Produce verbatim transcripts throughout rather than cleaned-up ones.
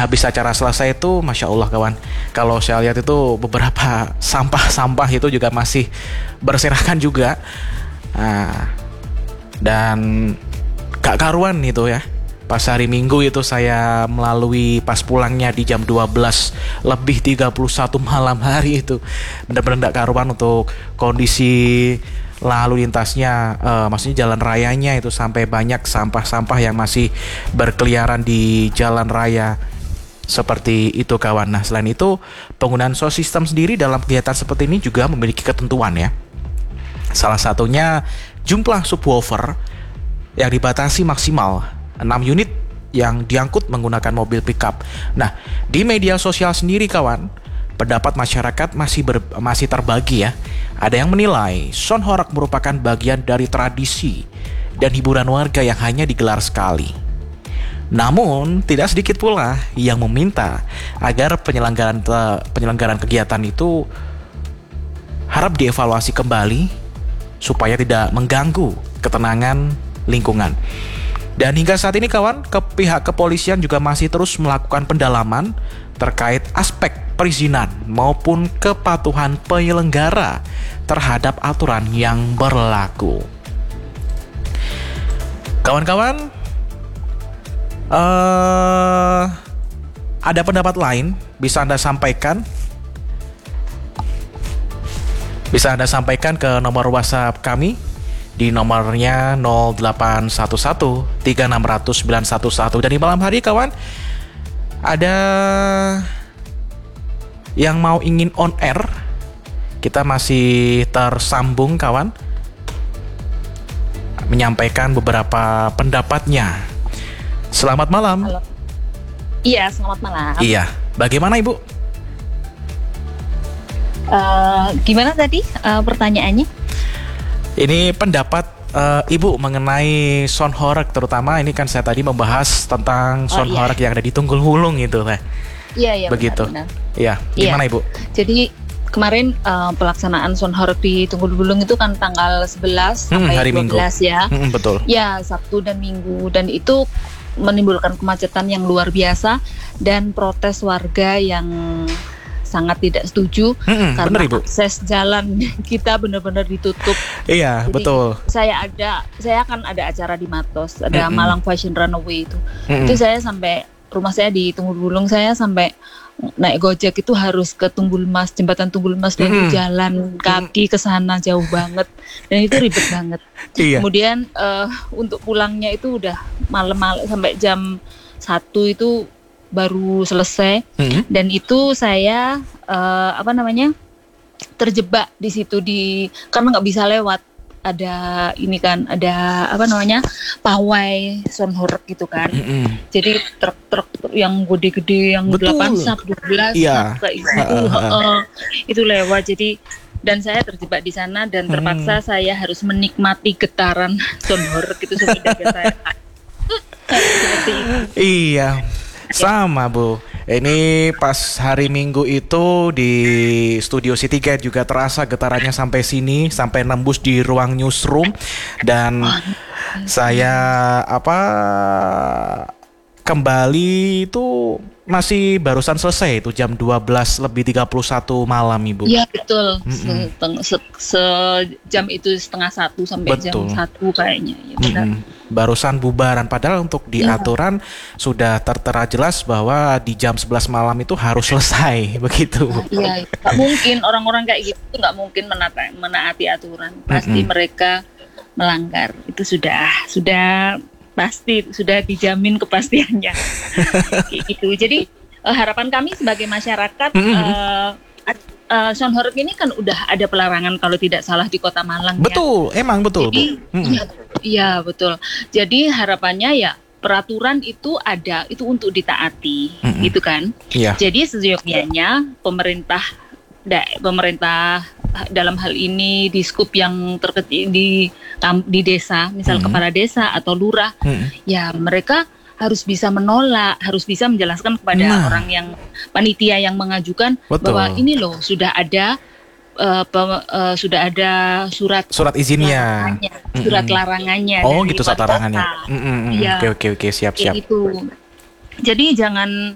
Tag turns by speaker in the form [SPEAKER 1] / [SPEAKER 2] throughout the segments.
[SPEAKER 1] habis acara selesai itu, Masya Allah kawan, kalau saya lihat itu beberapa sampah-sampah itu juga masih berserakan juga. Nah, dan gak karuan itu ya, pas hari Minggu itu saya melalui pas pulangnya di jam dua belas lebih tiga puluh satu malam hari itu, benar-benar gak karuan untuk kondisi lalu lintasnya, uh, maksudnya jalan rayanya itu, sampai banyak sampah-sampah yang masih berkeliaran di jalan raya seperti itu kawan. Nah, selain itu penggunaan sound system sendiri dalam kegiatan seperti ini juga memiliki ketentuan ya. Salah satunya jumlah subwoofer yang dibatasi maksimal enam unit yang diangkut menggunakan mobil pickup. Nah, di media sosial sendiri kawan, pendapat masyarakat masih ber, masih terbagi ya. Ada yang menilai sound horeg merupakan bagian dari tradisi dan hiburan warga yang hanya digelar sekali. Namun, tidak sedikit pula yang meminta agar penyelenggaraan penyelenggaraan kegiatan itu harap dievaluasi kembali supaya tidak mengganggu ketenangan lingkungan. Dan hingga saat ini kawan, ke pihak kepolisian juga masih terus melakukan pendalaman terkait aspek perizinan maupun kepatuhan penyelenggara terhadap aturan yang berlaku. Kawan-kawan, uh, ada pendapat lain bisa Anda sampaikan? Bisa Anda sampaikan ke nomor WhatsApp kami di nomornya nol delapan satu satu tiga enam nol nol sembilan satu satu. Dan di malam hari kawan, ada yang mau ingin on air, kita masih tersambung kawan, menyampaikan beberapa pendapatnya. Selamat malam.
[SPEAKER 2] Halo. Iya, selamat malam.
[SPEAKER 1] Iya, bagaimana Ibu?
[SPEAKER 2] Uh, gimana tadi uh, pertanyaannya?
[SPEAKER 1] Ini pendapat uh, Ibu mengenai sound horeg, terutama ini kan saya tadi membahas tentang sound oh, iya. horeg yang ada di Tunggul Wulung itu, Teh.
[SPEAKER 2] Iya, iya.
[SPEAKER 1] Begitu.
[SPEAKER 2] Benar, benar.
[SPEAKER 1] Iya, gimana
[SPEAKER 2] iya.
[SPEAKER 1] Ibu?
[SPEAKER 2] Jadi kemarin uh, pelaksanaan sound horeg di Tunggul Wulung itu kan tanggal sebelas
[SPEAKER 1] hmm,
[SPEAKER 2] sampai
[SPEAKER 1] hari
[SPEAKER 2] dua belas
[SPEAKER 1] Minggu.
[SPEAKER 2] Ya.
[SPEAKER 1] Hmm, betul.
[SPEAKER 2] Ya, Sabtu dan Minggu, dan itu menimbulkan kemacetan yang luar biasa dan protes warga yang sangat tidak setuju hmm, karena bener, Ibu. Akses jalan kita benar-benar ditutup.
[SPEAKER 1] Iya, jadi, betul.
[SPEAKER 2] Saya ada, saya akan ada acara di Matos, ada hmm, Malang Fashion Runaway itu. Hmm. Itu saya sampai rumah saya di Tunggul Wulung, saya sampai naik Gojek itu harus ke Tunggul Mas, jembatan Tunggul Mas, dan hmm. jalan kaki ke sana jauh banget, dan itu ribet banget. Iya. Kemudian uh, untuk pulangnya itu udah malam-malam sampai jam satu itu baru selesai, hmm. dan itu saya uh, apa namanya terjebak di situ di karena nggak bisa lewat, ada ini kan ada apa namanya pawai sound horeg gitu kan, hmm. jadi truk-truk yang gede-gede yang delapan sub dua belas
[SPEAKER 1] iya.
[SPEAKER 2] kayak gitu uh, itu lewat, jadi dan saya terjebak di sana dan terpaksa hmm. saya harus menikmati getaran sound horeg itu sampai saya seperti itu.
[SPEAKER 1] Iya. Sama Bu, ini pas hari Minggu itu di Studio City Gate juga terasa getarannya sampai sini, sampai nembus di ruang newsroom. Dan saya apa kembali itu masih barusan selesai itu jam dua belas lebih tiga puluh satu malam Ibu.
[SPEAKER 2] Iya betul, Seteng- se- sejam itu setengah satu sampai betul. jam satu kayaknya ya, benar.
[SPEAKER 1] Barusan bubaran, padahal untuk di ya. aturan sudah tertera jelas bahwa di jam sebelas malam itu harus selesai begitu.
[SPEAKER 2] Iya, nggak mungkin orang-orang kayak gitu nggak mungkin menata- menaati aturan, pasti mm-hmm. mereka melanggar, itu sudah sudah pasti sudah dijamin kepastiannya. Gitu. Jadi uh, harapan kami sebagai masyarakat, mm-hmm. uh, uh, sound horeg ini kan udah ada pelarangan kalau tidak salah di Kota Malang.
[SPEAKER 1] Betul, ya. Emang betul.
[SPEAKER 2] Jadi,
[SPEAKER 1] Bu. Mm-hmm.
[SPEAKER 2] ya, iya betul. Jadi harapannya ya peraturan itu ada, itu untuk ditaati, mm-hmm. gitu kan. Yeah. Jadi seyogyanya pemerintah, da, pemerintah dalam hal ini di skup yang terkecil di di desa, misal hmm. kepala desa atau lurah, hmm. ya mereka harus bisa menolak, harus bisa menjelaskan kepada nah. orang yang panitia yang mengajukan betul. bahwa ini loh sudah ada uh, pe, uh, sudah ada surat
[SPEAKER 1] surat izinnya,
[SPEAKER 2] surat mm-mm. larangannya.
[SPEAKER 1] Oh gitu, surat larangannya.
[SPEAKER 2] Ya,
[SPEAKER 1] oke oke oke siap siap.
[SPEAKER 2] Itu. Jadi jangan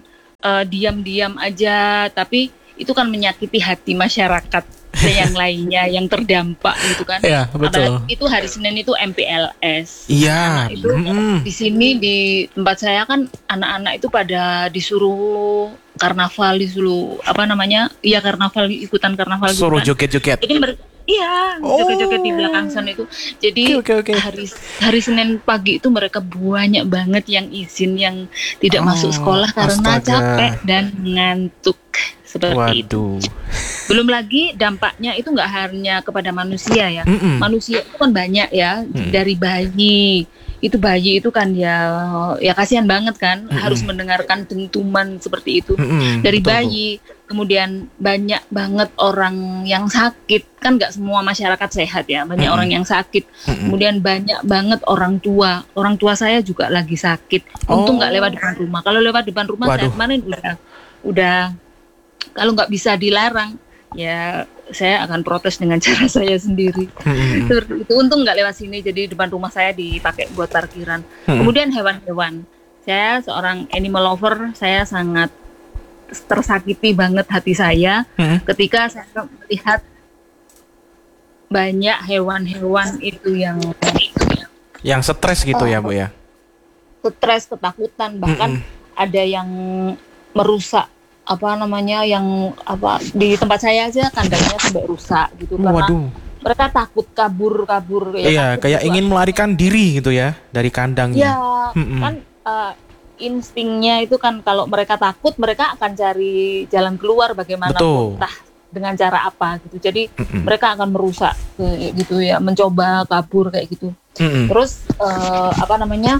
[SPEAKER 2] uh, diam-diam aja, tapi itu kan menyakiti hati masyarakat yang lainnya yang terdampak gitu kan.
[SPEAKER 1] Iya, betul.
[SPEAKER 2] Apalagi itu hari Senin itu M P L S.
[SPEAKER 1] Iya.
[SPEAKER 2] Nah, itu
[SPEAKER 1] mm.
[SPEAKER 2] di sini di tempat saya kan anak-anak itu pada disuruh karnaval, disuruh apa namanya? Iya karnaval, ikutan karnaval gitu
[SPEAKER 1] Suruh
[SPEAKER 2] kan.
[SPEAKER 1] joget-joget.
[SPEAKER 2] Jadi mer- iya,
[SPEAKER 1] Oh.
[SPEAKER 2] joget-joget di belakang sana itu. Jadi
[SPEAKER 1] Oke, oke, oke.
[SPEAKER 2] hari hari Senin pagi itu mereka banyak banget yang izin, yang tidak
[SPEAKER 1] Oh,
[SPEAKER 2] masuk sekolah karena
[SPEAKER 1] astaga.
[SPEAKER 2] capek dan ngantuk seperti itu.
[SPEAKER 1] Waduh.
[SPEAKER 2] Belum lagi dampaknya itu nggak hanya kepada manusia ya.
[SPEAKER 1] Mm-mm.
[SPEAKER 2] Manusia itu kan banyak ya,
[SPEAKER 1] Mm.
[SPEAKER 2] dari bayi. Itu bayi itu kan ya ya kasihan banget kan,
[SPEAKER 1] Mm-mm.
[SPEAKER 2] harus mendengarkan dentuman seperti itu.
[SPEAKER 1] Mm-mm,
[SPEAKER 2] Dari
[SPEAKER 1] betul, Bu.
[SPEAKER 2] bayi, kemudian banyak banget orang yang sakit. Kan nggak semua masyarakat sehat ya, banyak
[SPEAKER 1] Mm-mm.
[SPEAKER 2] orang yang sakit.
[SPEAKER 1] Mm-mm.
[SPEAKER 2] Kemudian banyak banget orang tua. Orang tua saya juga lagi sakit. Untung nggak
[SPEAKER 1] Oh.
[SPEAKER 2] lewat depan rumah. Kalau lewat depan rumah saya
[SPEAKER 1] Waduh.
[SPEAKER 2] kemarin udah udah kalau nggak bisa dilarang, ya saya akan protes dengan cara saya sendiri.
[SPEAKER 1] Mm-mm.
[SPEAKER 2] Seperti itu. Untung nggak lewat sini, jadi depan rumah saya dipakai buat parkiran.
[SPEAKER 1] Mm-mm.
[SPEAKER 2] Kemudian hewan-hewan, saya seorang animal lover, saya sangat tersakiti banget hati saya
[SPEAKER 1] Mm-mm.
[SPEAKER 2] ketika saya melihat banyak hewan-hewan itu yang
[SPEAKER 1] Yang stres gitu ya, Bu ya.
[SPEAKER 2] stres, ketakutan, bahkan
[SPEAKER 1] Mm-mm.
[SPEAKER 2] ada yang merusak apa namanya yang apa di tempat saya aja kandangnya sampai rusak gitu karena
[SPEAKER 1] Waduh.
[SPEAKER 2] mereka takut kabur-kabur ya,
[SPEAKER 1] Iya,
[SPEAKER 2] takut
[SPEAKER 1] kayak
[SPEAKER 2] juga.
[SPEAKER 1] ingin melarikan diri gitu ya dari kandangnya.
[SPEAKER 2] Ya,
[SPEAKER 1] Mm-mm.
[SPEAKER 2] kan uh, instingnya itu kan kalau mereka takut mereka akan cari jalan keluar bagaimanapun,
[SPEAKER 1] Betul.
[SPEAKER 2] entah dengan cara apa gitu. Jadi
[SPEAKER 1] Mm-mm.
[SPEAKER 2] mereka akan merusak kayak gitu ya, mencoba kabur kayak gitu.
[SPEAKER 1] Mm-mm.
[SPEAKER 2] Terus uh, apa namanya?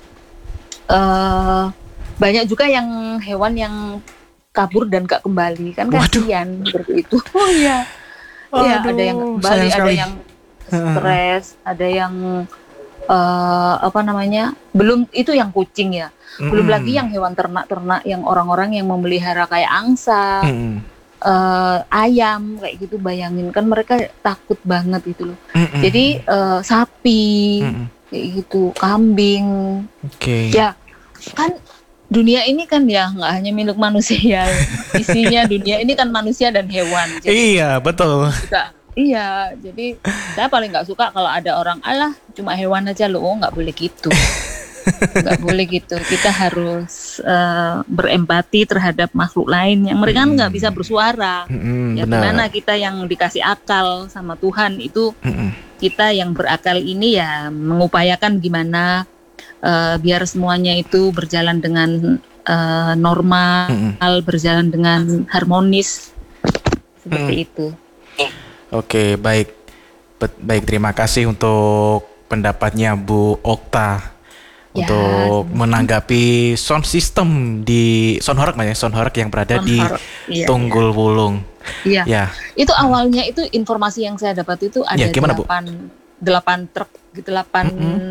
[SPEAKER 2] Uh, banyak juga yang hewan yang kabur dan gak kembali kan,
[SPEAKER 1] Waduh.
[SPEAKER 2] kasihan seperti itu. Oh iya. Iya,
[SPEAKER 1] Aduh,
[SPEAKER 2] ada yang kembali,
[SPEAKER 1] sayang
[SPEAKER 2] ada
[SPEAKER 1] sekali.
[SPEAKER 2] yang stres, ada yang uh, apa namanya? Belum itu yang kucing ya. Belum
[SPEAKER 1] Mm-mm.
[SPEAKER 2] lagi yang hewan ternak-ternak yang orang-orang yang memelihara kayak angsa,
[SPEAKER 1] Mm-mm.
[SPEAKER 2] uh, ayam kayak gitu, bayangin kan mereka takut banget gitu loh.
[SPEAKER 1] Mm-mm.
[SPEAKER 2] Jadi uh, sapi
[SPEAKER 1] Mm-mm.
[SPEAKER 2] kayak gitu, kambing.
[SPEAKER 1] Oke.
[SPEAKER 2] Ya, kan dunia ini kan ya nggak hanya milik manusia, isinya dunia ini kan manusia dan hewan. Jadi
[SPEAKER 1] Iya, betul.
[SPEAKER 2] juga, iya, jadi saya paling nggak suka kalau ada orang alah cuma hewan aja loh, oh, nggak boleh gitu, nggak boleh gitu. Kita harus uh, berempati terhadap makhluk lain yang mereka kan nggak bisa bersuara.
[SPEAKER 1] Mm-mm,
[SPEAKER 2] Ya
[SPEAKER 1] benar.
[SPEAKER 2] gimana kita yang dikasih akal sama Tuhan itu,
[SPEAKER 1] Mm-mm.
[SPEAKER 2] kita yang berakal ini ya mengupayakan gimana Uh, biar semuanya itu berjalan dengan uh, normal,
[SPEAKER 1] Mm-mm.
[SPEAKER 2] berjalan dengan harmonis seperti itu.
[SPEAKER 1] Oke, baik. Bet- baik, terima kasih untuk pendapatnya Bu Okta
[SPEAKER 2] Ya,
[SPEAKER 1] untuk menanggapi sound system di sound horek ya, sound horek yang berada
[SPEAKER 2] Sound
[SPEAKER 1] di
[SPEAKER 2] horek, iya,
[SPEAKER 1] Tunggul Wulung.
[SPEAKER 2] Iya.
[SPEAKER 1] Ya.
[SPEAKER 2] Itu awalnya itu informasi yang saya dapat itu ada
[SPEAKER 1] Ya, gimana, Bu?
[SPEAKER 2] delapan delapan truk, delapan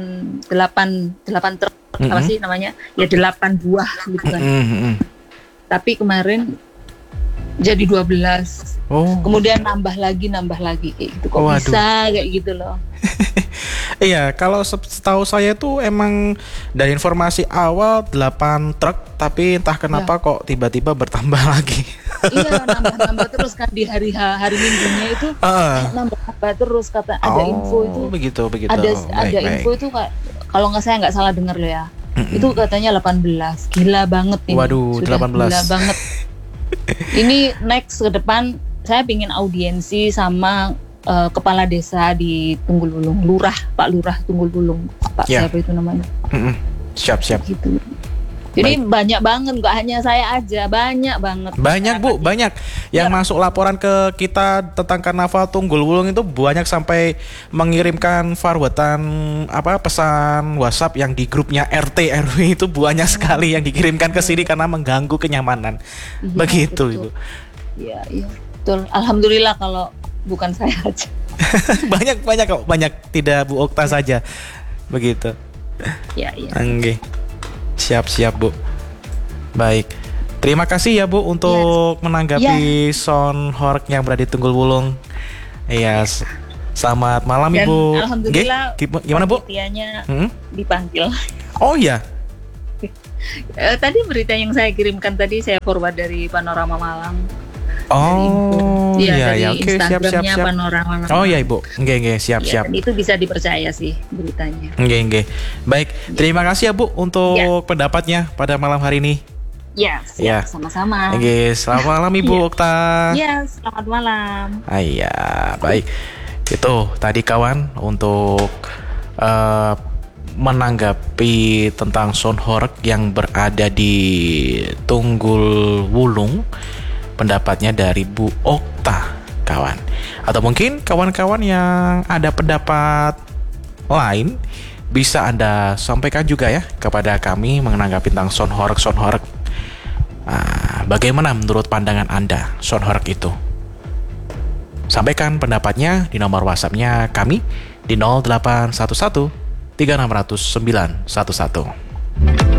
[SPEAKER 2] delapan delapan truk
[SPEAKER 1] Mm-mm.
[SPEAKER 2] apa sih namanya? Ya delapan buah gitu kan.
[SPEAKER 1] Mm-mm.
[SPEAKER 2] Tapi kemarin jadi dua belas.
[SPEAKER 1] Oh.
[SPEAKER 2] Kemudian nambah lagi, nambah lagi kayak gitu. Kok
[SPEAKER 1] Waduh.
[SPEAKER 2] bisa kayak gitu loh.
[SPEAKER 1] Iya, kalau se- setahu saya tuh emang dari informasi awal delapan truk, tapi entah kenapa
[SPEAKER 2] Ya.
[SPEAKER 1] kok tiba-tiba bertambah lagi.
[SPEAKER 2] Iya, nambah-nambah terus kan di hari hari Minggunya itu
[SPEAKER 1] Ah.
[SPEAKER 2] nambah-nambah terus kata ada
[SPEAKER 1] Oh,
[SPEAKER 2] info itu.
[SPEAKER 1] begitu begitu.
[SPEAKER 2] Ada
[SPEAKER 1] Baik,
[SPEAKER 2] ada
[SPEAKER 1] baik.
[SPEAKER 2] info itu kayak kalau nggak saya nggak salah dengar loh ya.
[SPEAKER 1] Mm-mm.
[SPEAKER 2] Itu katanya delapan belas. Gila banget ini.
[SPEAKER 1] Waduh,
[SPEAKER 2] Sudah
[SPEAKER 1] delapan belas.
[SPEAKER 2] Gila banget. Ini next ke depan saya pingin audiensi sama uh, kepala desa di Tunggul Wulung, lurah, Pak Lurah Tunggul Wulung, Pak
[SPEAKER 1] Ya.
[SPEAKER 2] siapa itu namanya?
[SPEAKER 1] Mm-mm. Siap siap.
[SPEAKER 2] Gitu. Jadi banyak banget, nggak hanya saya aja, banyak banget.
[SPEAKER 1] Banyak Bu,
[SPEAKER 2] masyarakat.
[SPEAKER 1] banyak yang
[SPEAKER 2] Ya.
[SPEAKER 1] masuk laporan ke kita tentang karnaval Tunggul Wulung itu banyak sampai mengirimkan forwardan apa pesan WhatsApp yang di grupnya R T R W itu banyak sekali yang dikirimkan ke sini karena mengganggu kenyamanan.
[SPEAKER 2] Iya,
[SPEAKER 1] Begitu
[SPEAKER 2] betul.
[SPEAKER 1] Ibu.
[SPEAKER 2] Iya, iya, betul. Alhamdulillah kalau bukan saya aja.
[SPEAKER 1] banyak banyak kok, banyak tidak Bu Okta saja. Begitu.
[SPEAKER 2] Iya, iya.
[SPEAKER 1] Oke. Siap-siap Bu. Baik. Terima kasih ya Bu untuk menanggapi sound horek yang berada di Tunggul Wulung. Iya. s- Selamat malam
[SPEAKER 2] Dan
[SPEAKER 1] Ibu.
[SPEAKER 2] alhamdulillah
[SPEAKER 1] Nggih, gim- gimana Bu?
[SPEAKER 2] panitianya
[SPEAKER 1] Hmm?
[SPEAKER 2] dipanggil.
[SPEAKER 1] Oh iya.
[SPEAKER 2] Eh, tadi berita yang saya kirimkan tadi saya forward dari Panorama Malang.
[SPEAKER 1] Oh
[SPEAKER 2] Iya,
[SPEAKER 1] iya
[SPEAKER 2] dari
[SPEAKER 1] ya, oke, siap siap
[SPEAKER 2] Instagramnya
[SPEAKER 1] siap.
[SPEAKER 2] Panorama Malang.
[SPEAKER 1] Oh iya Ibu, nggih nggih, siap
[SPEAKER 2] Ya,
[SPEAKER 1] siap.
[SPEAKER 2] dan itu bisa dipercaya sih beritanya.
[SPEAKER 1] Nggih nggih. Baik, terima kasih ya Bu untuk
[SPEAKER 2] Ya.
[SPEAKER 1] pendapatnya pada malam hari ini.
[SPEAKER 2] Ya, siap,
[SPEAKER 1] Ya.
[SPEAKER 2] sama-sama.
[SPEAKER 1] Nggih, selamat malam Ibu
[SPEAKER 2] Iya.
[SPEAKER 1] Okta.
[SPEAKER 2] Ya, selamat malam.
[SPEAKER 1] Ah, iya, baik. Itu tadi kawan untuk eh, menanggapi tentang Sonhoreg yang berada di Tunggul Wulung, pendapatnya dari Bu Okta kawan. Atau mungkin kawan-kawan yang ada pendapat lain bisa Anda sampaikan juga ya kepada kami menanggapi tentang Sonhoreg Sonhoreg. Nah, bagaimana menurut pandangan Anda Sonhoreg itu? Sampaikan pendapatnya di nomor WhatsApp-nya kami di nol delapan satu satu tiga enam nol nol sembilan satu satu.